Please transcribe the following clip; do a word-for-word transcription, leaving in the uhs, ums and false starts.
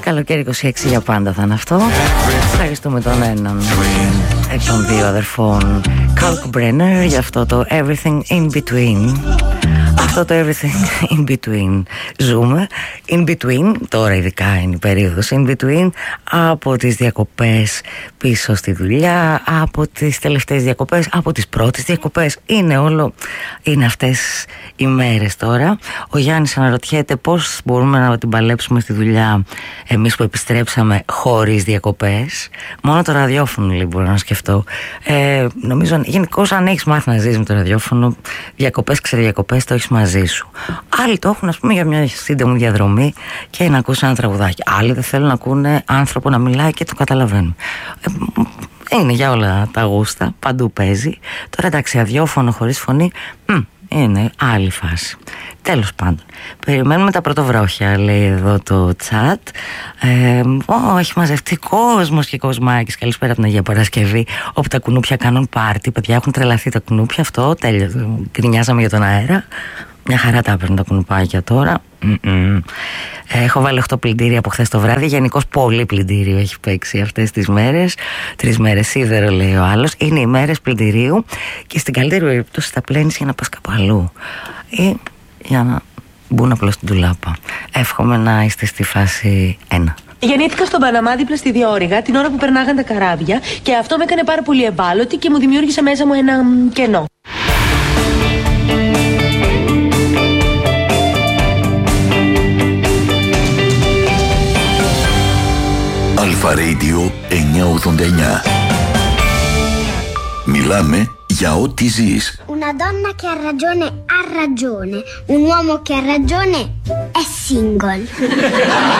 Καλοκαίρι είκοσι έξι για πάντα θα είναι αυτό. Ευχαριστούμε τον έναν εκ των δύο αδερφών Kalkbrenner για αυτό το Everything in Between. Αυτό το Everything in Between ζούμε. In Between, τώρα ειδικά είναι η περίοδος In Between, από τις διακοπές πίσω στη δουλειά, από τις τελευταίες διακοπές, από τις πρώτες διακοπές. Είναι όλο, είναι αυτές οι μέρες τώρα. Ο Γιάννης αναρωτιέται πώς μπορούμε να την παλέψουμε στη δουλειά εμείς που επιστρέψαμε χωρίς διακοπές. Μόνο το ραδιόφωνο λίγο μπορώ να σκεφτώ. ε, Νομίζω γενικώς αν έχεις μάθει να ζεις με το ραδιόφωνο, διακοπές ξεδιακοπές το έχεις μαζί σου. Άλλοι το έχουν, ας πούμε, για μια σύντομη διαδρομή και να ακούσει ένα τραγουδάκι. Άλλοι δεν θέλουν να ακούνε άνθρωπο να μιλάει και το καταλαβαίνουν. ε, Είναι για όλα τα γούστα, παντού παίζει. Τώρα εντάξει, ραδιόφωνο χωρίς φωνή μ, είναι άλλη φάση. Τέλος πάντων, περιμένουμε τα πρωτοβρόχια, λέει εδώ το chat. ε, oh, Έχει μαζευτεί κόσμος και κοσμάκης. Καλησπέρα από την Αγία Παρασκευή, όπου τα κουνούπια κάνουν πάρτι. Παιδιά, έχουν τρελαθεί τα κουνούπια. Αυτό τέλειο. Γκρινιάζαμε για τον αέρα. Μια χαρά τα έπαιρνε τα κουνουπάκια τώρα. Mm-mm. Έχω βάλει οκτώ πλυντήρια από χθες το βράδυ. Γενικώς πολύ πλυντήριο έχει παίξει αυτές τις μέρες. Τρεις μέρες σίδερο, λέει ο άλλος. Είναι οι μέρες πλυντηρίου και στην καλύτερη περίπτωση τα πλένεις για να πας κάπου αλλού ή για να μπουν απλώς στην τουλάπα. Εύχομαι να είστε στη φάση ένα. Γεννήθηκα στον Παναμά δίπλα στη διόρυγα την ώρα που περνάγαν τα καράβια και αυτό με έκανε πάρα πολύ ευάλωτη και μου δημιούργησε μέσα μου ένα κενό. Αλφα Radio εννιακόσια ογδόντα εννιά. Μιλάμε για ό,τι ζεις. Una donna che ha ragione ha ragione. Un uomo che ha ragione è single.